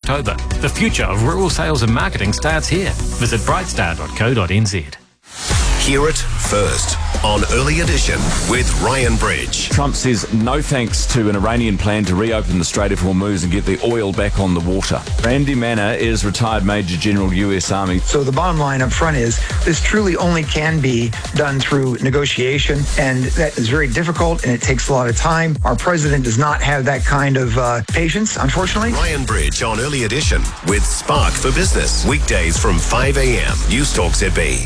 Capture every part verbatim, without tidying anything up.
October. The future of rural sales and marketing starts here. Visit brightstar dot co dot n z. Hear it first on Early Edition with Ryan Bridge. Trump says no thanks to an Iranian plan to reopen the Strait of Hormuz and get the oil back on the water. Randy Manna is retired Major General U S Army. So the bottom line up front is this truly only can be done through negotiation, and that is very difficult and it takes a lot of time. Our president does not have that kind of uh, patience, unfortunately. Ryan Bridge on Early Edition with Spark for Business. Weekdays from five a.m. News Talk Z B.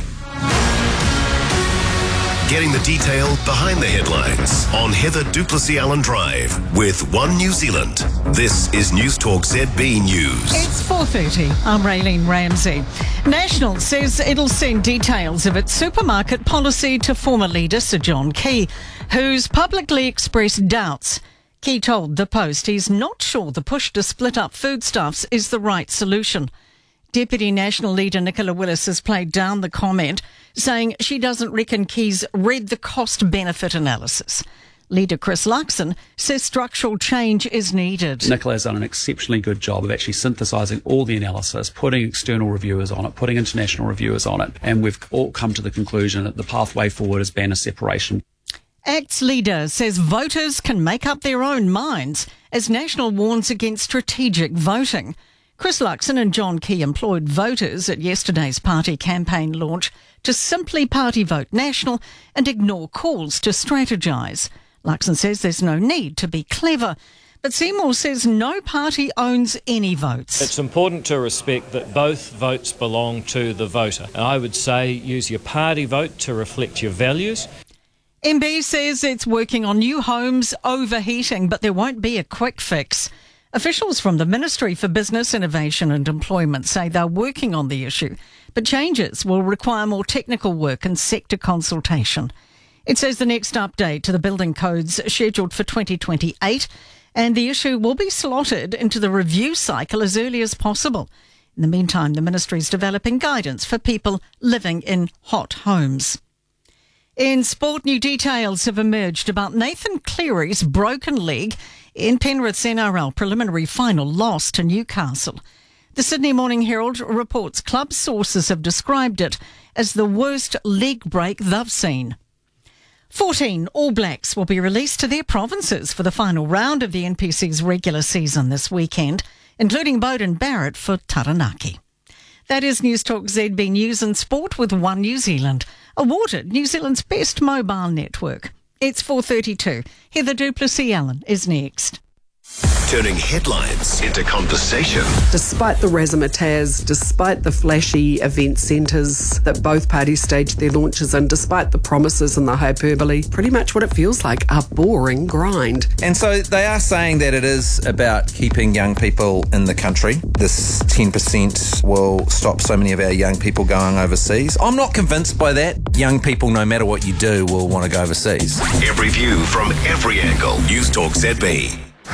Getting the detail behind the headlines on Heather Duplessis Allen Drive with One New Zealand. This is News Talk Z B News. It's four thirty. I'm Raylene Ramsey. National says it'll send details of its supermarket policy to former leader Sir John Key, who's publicly expressed doubts. Key told The Post he's not sure the push to split up foodstuffs is the right solution. Deputy National Leader Nicola Willis has played down the comment, saying she doesn't reckon Key's read the cost-benefit analysis. Leader Chris Luxon says structural change is needed. Nicola has done an exceptionally good job of actually synthesising all the analysis, putting external reviewers on it, putting international reviewers on it, and we've all come to the conclusion that the pathway forward is banner separation. ACT's leader says voters can make up their own minds as National warns against strategic voting. Chris Luxon and John Key employed voters at yesterday's party campaign launch to simply party vote National and ignore calls to strategise. Luxon says there's no need to be clever, but Seymour says no party owns any votes. It's important to respect that both votes belong to the voter. And I would say use your party vote to reflect your values. M B says it's working on new homes overheating, but there won't be a quick fix. Officials from the Ministry for Business, Innovation and Employment say they're working on the issue, but changes will require more technical work and sector consultation. It says the next update to the building code's scheduled for twenty twenty-eight, and the issue will be slotted into the review cycle as early as possible. In the meantime, the Ministry is developing guidance for people living in hot homes. In sport, new details have emerged about Nathan Cleary's broken leg in Penrith's N R L preliminary final loss to Newcastle. The Sydney Morning Herald reports club sources have described it as the worst leg break they've seen. fourteen All Blacks will be released to their provinces for the final round of the N P C's regular season this weekend, including Beauden Barrett for Taranaki. That is News Talk Z B News and Sport with One New Zealand, awarded New Zealand's best mobile network. It's four thirty-two. Heather Duplessis Allen is next. Turning headlines into conversation. Despite the razzmatazz, despite the flashy event centres that both parties staged their launches in, despite the promises and the hyperbole, pretty much what it feels like, a boring grind. And so they are saying that it is about keeping young people in the country. This ten percent will stop so many of our young people going overseas. I'm not convinced by that. Young people, no matter what you do, will want to go overseas. Every view from every angle. News Talk Z B.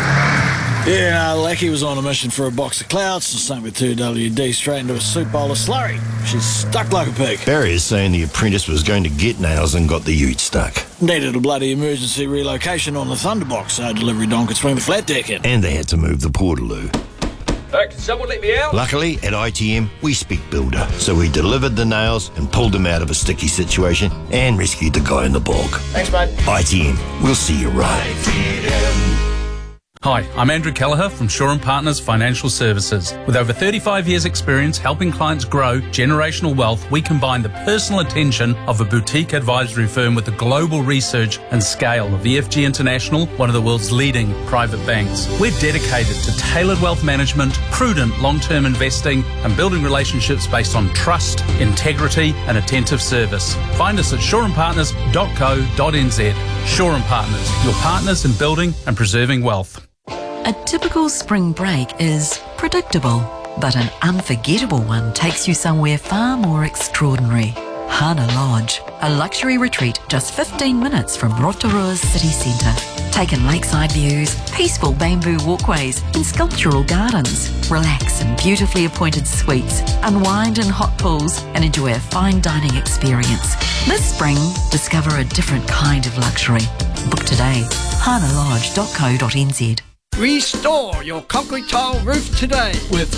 Yeah, Lackey was on a mission for a box of clouds, the same with two W D, straight into a soup bowl of slurry. She's stuck like a pig. Barry is saying the apprentice was going to get nails and got the ute stuck. Needed a bloody emergency relocation on the Thunderbox so delivery don could swing the flat deck in. And they had to move the Portaloo. Uh, can someone let me out? Luckily, at I T M, we speak builder, so we delivered the nails and pulled them out of a sticky situation and rescued the guy in the bog. Thanks, mate. I T M, we'll see you right. I T M. Hi, I'm Andrew Kelleher from Shaw and Partners Financial Services. With over thirty-five years experience helping clients grow generational wealth, we combine the personal attention of a boutique advisory firm with the global research and scale of E F G International, one of the world's leading private banks. We're dedicated to tailored wealth management, prudent long-term investing, and building relationships based on trust, integrity, and attentive service. Find us at shaw and partners dot co dot n z. Shaw and Partners, your partners in building and preserving wealth. A typical spring break is predictable, but an unforgettable one takes you somewhere far more extraordinary. Hana Lodge, a luxury retreat just fifteen minutes from Rotorua's city centre. Take in lakeside views, peaceful bamboo walkways and sculptural gardens. Relax in beautifully appointed suites, unwind in hot pools and enjoy a fine dining experience. This spring, discover a different kind of luxury. Book today, hana lodge dot co dot n z. Restore your concrete tile roof today with